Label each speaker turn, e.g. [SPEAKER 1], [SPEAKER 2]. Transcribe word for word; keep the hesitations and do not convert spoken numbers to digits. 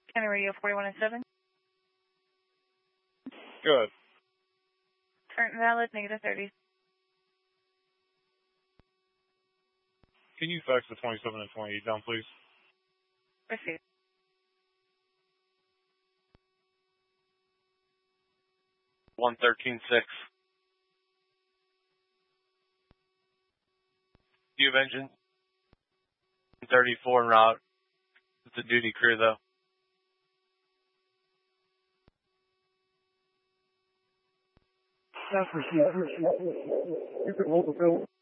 [SPEAKER 1] County Radio forty-one and seven.
[SPEAKER 2] Good.
[SPEAKER 1] Current valid, negative thirty.
[SPEAKER 2] Can you fax the twenty-seven and twenty-eight down, please?
[SPEAKER 1] Received.
[SPEAKER 3] one thirteen six. Do you have engine thirty-four en route? It's a duty crew, though.
[SPEAKER 2] That's received. You can hold the bill.